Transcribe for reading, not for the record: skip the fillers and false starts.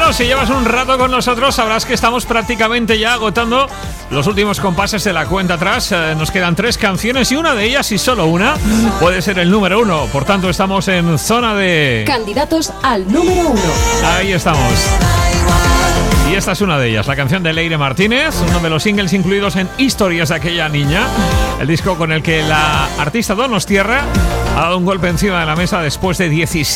Bueno, si llevas un rato con nosotros sabrás que estamos prácticamente ya agotando los últimos compases de la cuenta atrás. Nos quedan 3 canciones y una de ellas, y solo una, puede ser el número 1. Por tanto, estamos en zona de candidatos al número 1. Ahí estamos. Y esta es una de ellas, la canción de Leire Martínez, uno de los singles incluidos en Historias de aquella niña, el disco con el que la artista Donostierra ha dado un golpe encima de la mesa después de 17